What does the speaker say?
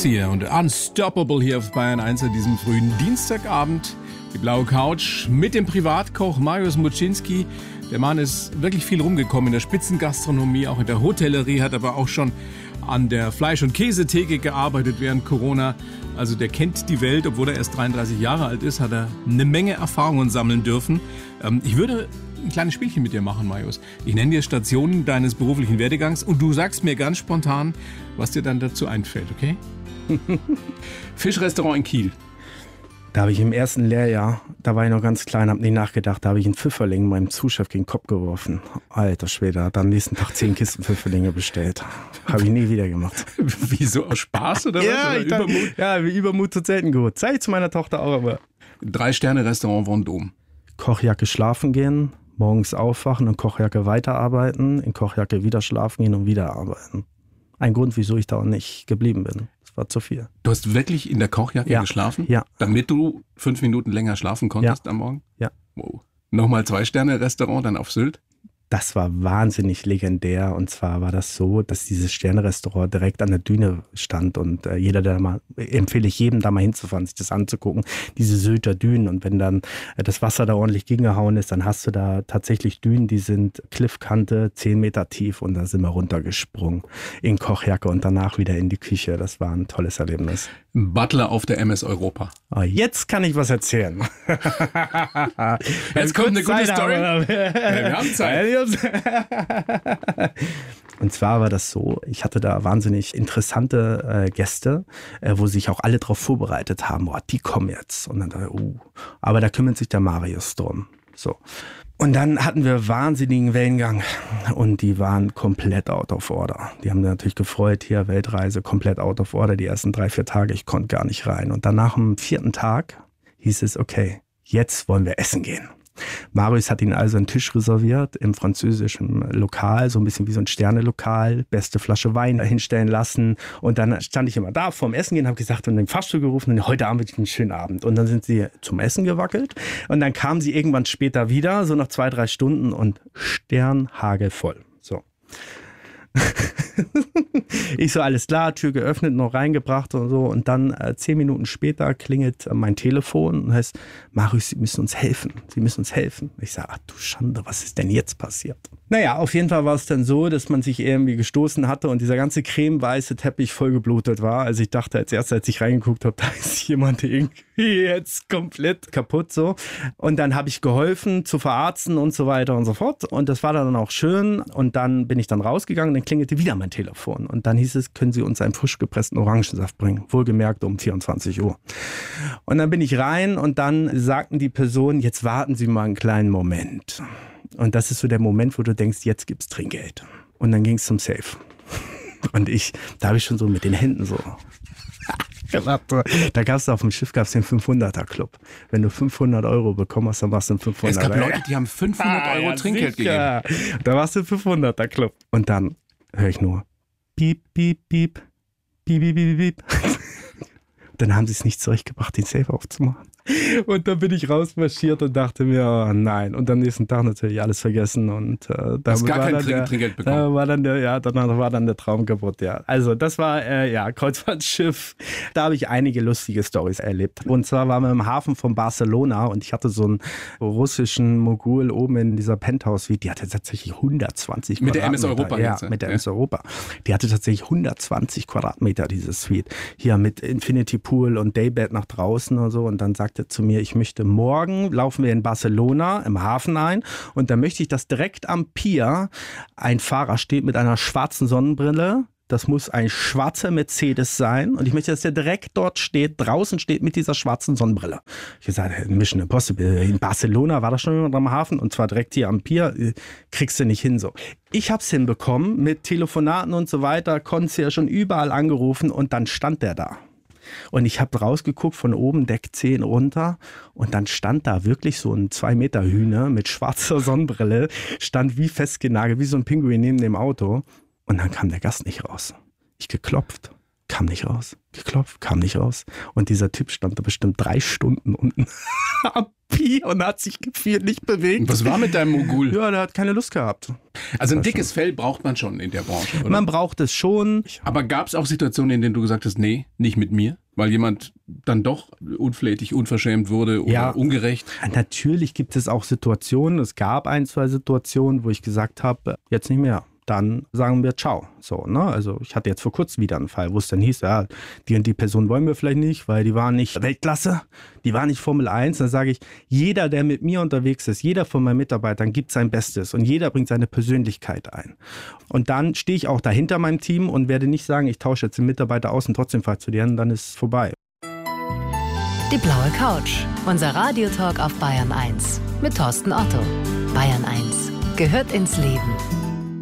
Sexy und Unstoppable hier auf Bayern 1 an diesem frühen Dienstagabend. Die blaue Couch mit dem Privatkoch Mariusz Muczynski. Der Mann ist wirklich viel rumgekommen in der Spitzengastronomie, auch in der Hotellerie, hat aber auch schon an der Fleisch- und Käsetheke gearbeitet während Corona. Also der kennt die Welt, obwohl er erst 33 Jahre alt ist, hat er eine Menge Erfahrungen sammeln dürfen. Ich würde ein kleines Spielchen mit dir machen, Mariusz. Ich nenne dir Stationen deines beruflichen Werdegangs und du sagst mir ganz spontan, was dir dann dazu einfällt, okay? Fischrestaurant in Kiel. Da habe ich im ersten Lehrjahr, da war ich noch ganz klein, habe nicht nachgedacht, da habe ich einen Pfifferling meinem Zuschef gegen den Kopf geworfen. Alter Schwede, hat am nächsten Tag 10 Kisten Pfifferlinge bestellt. Habe ich nie wieder gemacht. Wieso, aus Spaß oder was? Ja, oder Übermut? Ja, Übermut zu selten gut. Zeig ich zu meiner Tochter auch, aber 3-Sterne-Restaurant Vendôme. Kochjacke schlafen gehen, morgens aufwachen und Kochjacke weiterarbeiten, in Kochjacke wieder schlafen gehen und wieder arbeiten. Ein Grund, wieso ich da auch nicht geblieben bin. Das war zu viel. Du hast wirklich in der Kochjacke geschlafen? Ja. Damit du 5 Minuten länger schlafen konntest am Morgen? Ja. Wow. Nochmal 2-Sterne-Restaurant, dann auf Sylt? Das war wahnsinnig legendär, und zwar war das so, dass dieses Sterne-Restaurant direkt an der Düne stand und jeder, der mal, empfehle ich jedem, da mal hinzufahren, sich das anzugucken, diese Sylter Dünen, und wenn dann das Wasser da ordentlich gegengehauen ist, dann hast du da tatsächlich Dünen, die sind Cliffkante 10 Meter tief, und da sind wir runtergesprungen in Kochjacke und danach wieder in die Küche. Das war ein tolles Erlebnis. Butler auf der MS Europa. Oh, jetzt kann ich was erzählen. Jetzt kommt eine gute Story. Wir haben Zeit. Und zwar war das so, ich hatte da wahnsinnig interessante Gäste, wo sich auch alle darauf vorbereitet haben, boah, die kommen jetzt. Und dann aber da kümmert sich der Mariusz drum. So. Und dann hatten wir wahnsinnigen Wellengang und die waren komplett out of order. Die haben natürlich gefreut, hier Weltreise, komplett out of order, die ersten 3-4 Tage, ich konnte gar nicht rein. Und dann nach dem 4. Tag hieß es, okay, jetzt wollen wir essen gehen. Mariusz hat ihn also einen Tisch reserviert im französischen Lokal, so ein bisschen wie so ein Sterne-Lokal, beste Flasche Wein hinstellen lassen, und dann stand ich immer da vorm Essen gehen, habe gesagt und den Fahrstuhl gerufen, und heute Abend wird einen schönen Abend, und dann sind sie zum Essen gewackelt und dann kamen sie irgendwann später wieder, so nach 2-3 Stunden, und sternhagelvoll. So. Ich so, alles klar, Tür geöffnet, noch reingebracht und so, und dann 10 Minuten später klingelt mein Telefon und heißt, Mariusz, Sie müssen uns helfen, Sie müssen uns helfen. Ich sage, ach du Schande, was ist denn jetzt passiert? Naja, auf jeden Fall war es dann so, dass man sich irgendwie gestoßen hatte und dieser ganze cremeweiße Teppich voll geblutet war. Also ich dachte als erstes, als ich reingeguckt habe, da ist jemand irgendwie jetzt komplett kaputt so. Und dann habe ich geholfen zu verarzten und so weiter und so fort. Und das war dann auch schön. Und dann bin ich dann rausgegangen, dann klingelte wieder mein Telefon. Und dann hieß es, können Sie uns einen frisch gepressten Orangensaft bringen? Wohlgemerkt um 24 Uhr. Und dann bin ich rein und dann sagten die Personen, jetzt warten Sie mal einen kleinen Moment. Und das ist so der Moment, wo du denkst, jetzt gibt's Trinkgeld. Und dann ging's zum Safe. Und da habe ich schon so mit den Händen so gemacht. Da gab's auf dem Schiff den 500er-Club. Wenn du 500 Euro bekommen hast, dann warst du ein 500er. Es gab Leute, die haben 500 Euro Trinkgeld gegeben. Da warst du ein 500er-Club. Und dann höre ich nur piep, piep, piep, piep, piep, piep, piep. Dann haben sie es nicht zurechtgebracht, den Safe aufzumachen. Und dann bin ich rausmarschiert und dachte mir, oh nein. Und am nächsten Tag natürlich alles vergessen. Und hast gar kein Trinkgeld bekommen. Danach war dann der Traum kaputt, ja. Also das war, Kreuzfahrtschiff. Da habe ich einige lustige Storys erlebt. Und zwar waren wir im Hafen von Barcelona und ich hatte so einen russischen Mogul oben in dieser Penthouse-Suite. Die hatte tatsächlich 120 mit Quadratmeter. Mit der MS Europa ja, jetzt, ne? Mit der MS Europa. Die hatte tatsächlich 120 Quadratmeter, diese Suite. Hier mit Infinity Pool und Daybed nach draußen und so. Und dann sagte zu mir, ich möchte morgen, laufen wir in Barcelona im Hafen ein, und da möchte ich, dass direkt am Pier ein Fahrer steht mit einer schwarzen Sonnenbrille. Das muss ein schwarzer Mercedes sein, und ich möchte, dass der direkt dort steht, draußen steht mit dieser schwarzen Sonnenbrille. Ich habe gesagt, Mission Impossible, in Barcelona war das schon jemand am Hafen, und zwar direkt hier am Pier, kriegst du nicht hin so. Ich habe es hinbekommen mit Telefonaten und so weiter, konnte es ja schon überall angerufen, und dann stand der da. Und ich habe rausgeguckt, von oben Deck 10 runter, und dann stand da wirklich so ein 2 Meter Hühner mit schwarzer Sonnenbrille, stand wie festgenagelt, wie so ein Pinguin neben dem Auto, und dann kam der Gast nicht raus. Ich geklopft, kam nicht raus. Geklopft, kam nicht raus. Und dieser Typ stand da bestimmt 3 Stunden unten am Pi und hat sich gefühlt nicht bewegt. Und was war mit deinem Mogul? Ja, der hat keine Lust gehabt. Also ein dickes Fell braucht man schon in der Branche, oder? Man braucht es schon. Aber gab es auch Situationen, in denen du gesagt hast, nee, nicht mit mir? Weil jemand dann doch unflätig, unverschämt wurde oder ungerecht? Natürlich gibt es auch Situationen. Es gab 1, 2 Situationen, wo ich gesagt habe, jetzt nicht mehr. Dann sagen wir ciao. So, ne? Also ich hatte jetzt vor kurzem wieder einen Fall, wo es dann hieß, ja, die und die Person wollen wir vielleicht nicht, weil die waren nicht Weltklasse, die waren nicht Formel 1. Dann sage ich, jeder, der mit mir unterwegs ist, jeder von meinen Mitarbeitern gibt sein Bestes und jeder bringt seine Persönlichkeit ein. Und dann stehe ich auch dahinter meinem Team und werde nicht sagen, ich tausche jetzt den Mitarbeiter aus und trotzdem fahre zu denen, dann ist es vorbei. Die blaue Couch, unser Radiotalk auf Bayern 1 mit Thorsten Otto. Bayern 1 gehört ins Leben.